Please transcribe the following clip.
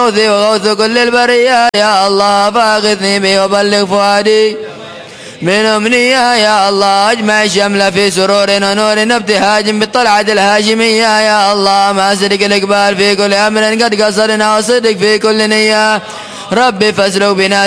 غوثي وغوث كل البرية يا الله فاغثني بي وبلغ فؤادي من أمنية يا الله أجمع الشمل في سرور ونور ابتهاج بالطلعة الهاشمية يا الله ما صدق الإقبال في كل أمر قد قصرنا وصدق في كل نية ربي فاسلك بنا